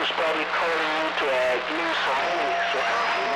was probably calling you to give you some money. So